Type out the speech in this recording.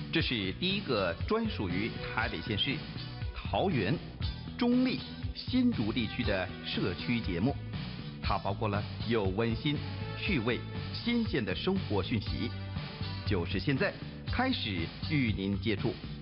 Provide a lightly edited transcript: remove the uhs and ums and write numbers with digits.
这是第一个专属于台北县市、桃园、中立、新竹地区的社区节目。它包括了有温馨、趣味、新鲜的生活讯息，就是现在开始与您接触。